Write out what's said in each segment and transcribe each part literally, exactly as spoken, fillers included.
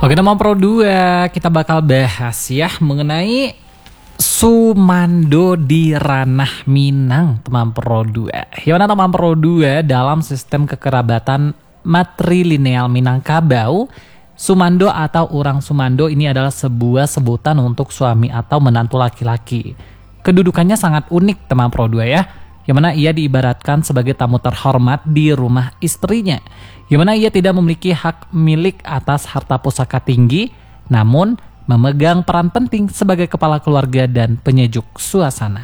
Oke, teman Pro dua, kita bakal bahas ya mengenai sumando di ranah Minang, teman Pro dua. Gimana teman Pro dua, dalam sistem kekerabatan matrilineal Minangkabau, sumando atau urang sumando ini adalah sebuah sebutan untuk suami atau menantu laki-laki. Kedudukannya sangat unik teman Pro dua ya, yang mana ia diibaratkan sebagai tamu terhormat di rumah istrinya, yang mana ia tidak memiliki hak milik atas harta pusaka tinggi, namun memegang peran penting sebagai kepala keluarga dan penyejuk suasana.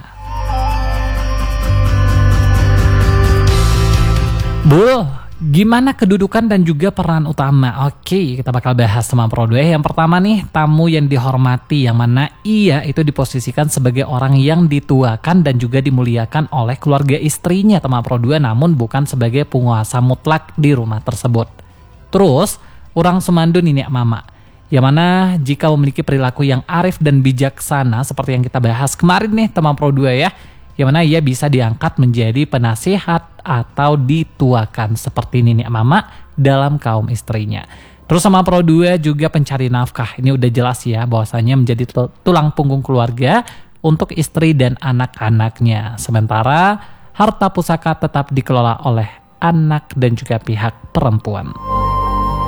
Bul, gimana kedudukan dan juga peran utama? Oke, kita bakal bahas teman Pro dua. Yang pertama nih, tamu yang dihormati, yang mana ia itu diposisikan sebagai orang yang dituakan dan juga dimuliakan oleh keluarga istrinya teman Pro dua, namun bukan sebagai penguasa mutlak di rumah tersebut. Terus, urang sumando nini mama, yang mana jika memiliki perilaku yang arif dan bijaksana seperti yang kita bahas kemarin nih teman Pro dua ya, yang mana ia bisa diangkat menjadi penasihat atau dituakan seperti nenek mama dalam kaum istrinya. Terus sama Pro dua juga pencari nafkah. Ini udah jelas ya bahwasanya menjadi tulang punggung keluarga untuk istri dan anak-anaknya. Sementara harta pusaka tetap dikelola oleh anak dan juga pihak perempuan.